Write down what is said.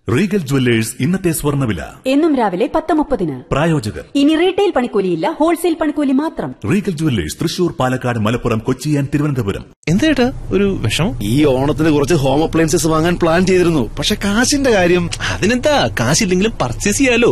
Regal jewellers ഇന്നത്തെ സ്വർണ്ണവില എന്നും രാവിലെ 10:30. പ്രായോജകർ ഇനി റീറ്റെയിൽ പണിക്കൂലിയില്ല, ഹോൾസെയിൽ പണിക്കൂലി മാത്രം. Regal jewellers Thrissur, Palakkad, Malappuram, Kochi and Thiruvananthapuram. എന്തേട്ടാ ഒരു വിഷമം? ഈ ഓണത്തിന് കുറച്ച് ഹോം അപ്ലയൻസസ് വാങ്ങാൻ പ്ലാൻ ചെയ്തിരുന്നു, പക്ഷെ കാശിന്റെ കാര്യം. അതിനെന്താ, കാശില്ലെങ്കിലും പർച്ചേസ് ചെയ്യാലോ.